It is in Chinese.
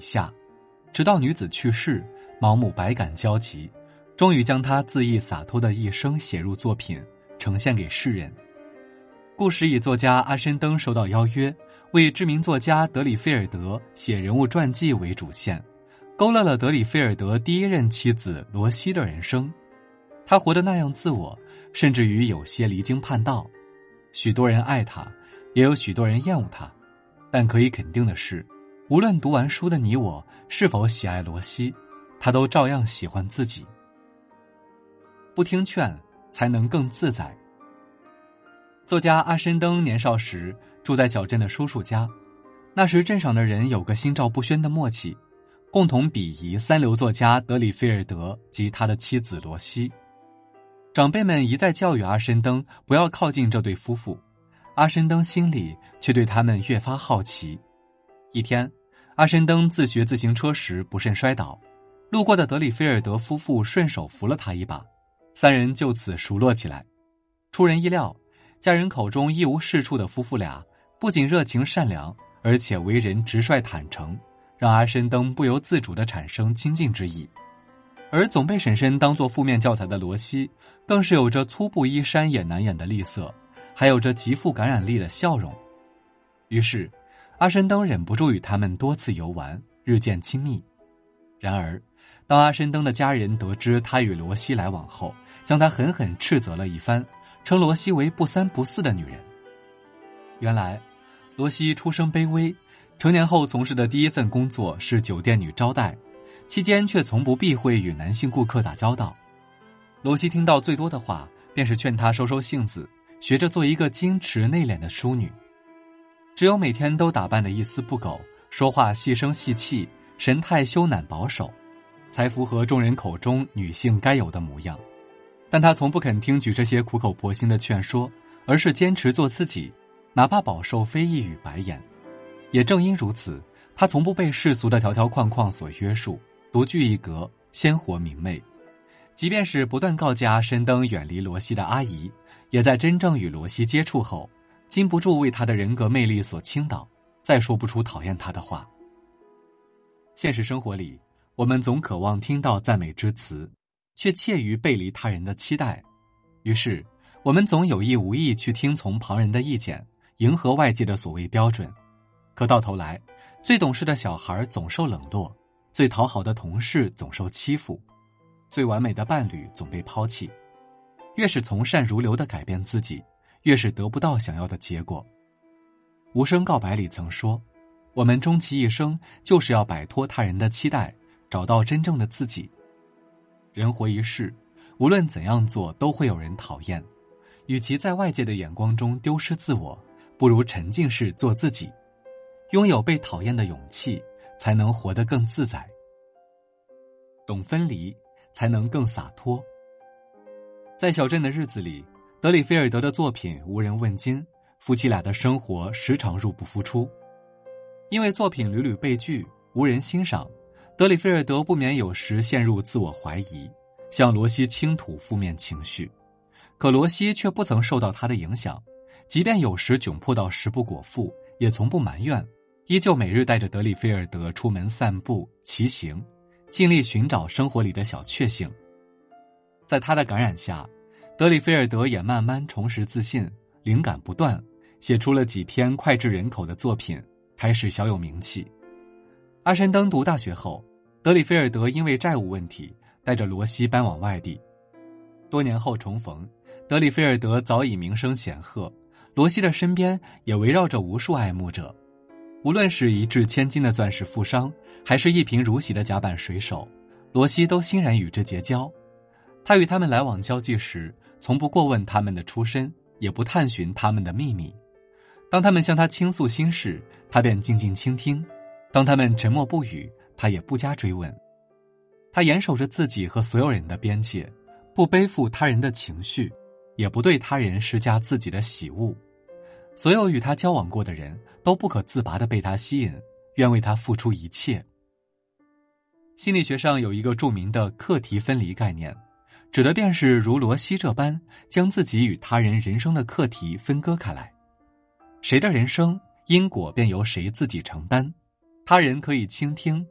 下，直到女子去世，毛姆百感交集，终于将她恣意洒脱的一生写入作品，呈现给世人。故事以作家阿申登受到邀约，为知名作家德里菲尔德写人物传记为主线，勾勒了德里菲尔德第一任妻子罗西的人生。他活得那样自我，甚至于有些离经叛道。许多人爱他，也有许多人厌恶他，但可以肯定的是，无论读完书的你我是否喜爱罗西，他都照样喜欢自己。不听劝，才能更自在。作家阿申登年少时住在小镇的叔叔家，那时镇上的人有个心照不宣的默契，共同鄙夷三流作家德里菲尔德及他的妻子罗西。长辈们一再教育阿申登不要靠近这对夫妇，阿申登心里却对他们越发好奇。一天，阿申登自学自行车时不慎摔倒，路过的德里菲尔德夫妇顺手扶了他一把，三人就此熟络起来。出人意料，家人口中一无是处的夫妇俩不仅热情善良，而且为人直率坦诚，让阿申登不由自主地产生亲近之意。而总被婶婶当作负面教材的罗西，更是有着粗布衣衫也难掩的厉色，还有着极富感染力的笑容。于是阿申登忍不住与他们多次游玩，日渐亲密。然而当阿申登的家人得知他与罗西来往后，将他狠狠斥责了一番，称罗西为不三不四的女人。原来罗西出身卑微，成年后从事的第一份工作是酒店女招待，期间却从不避讳与男性顾客打交道。罗西听到最多的话便是劝她收收性子，学着做一个矜持内敛的淑女。只有每天都打扮得一丝不苟，说话细声细气，神态羞赧保守，才符合众人口中女性该有的模样。但她从不肯听取这些苦口婆心的劝说，而是坚持做自己，哪怕饱受非议与白眼。也正因如此，她从不被世俗的条条框框所约束，独具一格，鲜活明媚。即便是不断告诫阿申登远离罗西的阿姨，也在真正与罗西接触后，禁不住为他的人格魅力所倾倒，再说不出讨厌他的话。现实生活里，我们总渴望听到赞美之词，却怯于背离他人的期待。于是我们总有意无意去听从旁人的意见，迎合外界的所谓标准。可到头来，最懂事的小孩总受冷落，最讨好的同事总受欺负，最完美的伴侣总被抛弃。越是从善如流地改变自己，越是得不到想要的结果。无声告白里曾说，我们终其一生就是要摆脱他人的期待，找到真正的自己。人活一世，无论怎样做都会有人讨厌，与其在外界的眼光中丢失自我，不如沉浸式做自己，拥有被讨厌的勇气，才能活得更自在。懂分离，才能更洒脱。在小镇的日子里，德里菲尔德的作品无人问津，夫妻俩的生活时常入不敷出。因为作品屡屡被拒，无人欣赏，德里菲尔德不免有时陷入自我怀疑，向罗西倾吐负面情绪。可罗西却不曾受到他的影响，即便有时窘迫到食不果腹，也从不埋怨，依旧每日带着德里菲尔德出门散步、骑行，尽力寻找生活里的小确幸。在他的感染下，德里菲尔德也慢慢重拾自信，灵感不断，写出了几篇脍炙人口的作品，开始小有名气。阿申登读大学后，德里菲尔德因为债务问题，带着罗西搬往外地。多年后重逢，德里菲尔德早已名声显赫，罗西的身边也围绕着无数爱慕者。无论是一掷千金的钻石富商，还是一贫如洗的甲板水手，罗西都欣然与之结交。他与他们来往交际时，从不过问他们的出身，也不探寻他们的秘密。当他们向他倾诉心事，他便静静倾听；当他们沉默不语，他也不加追问。他严守着自己和所有人的边界，不背负他人的情绪，也不对他人施加自己的喜恶。所有与他交往过的人都不可自拔地被他吸引，愿为他付出一切。心理学上有一个著名的课题分离概念，指的便是如罗西这般，将自己与他人人生的课题分割开来。谁的人生，因果便由谁自己承担。他人可以倾听，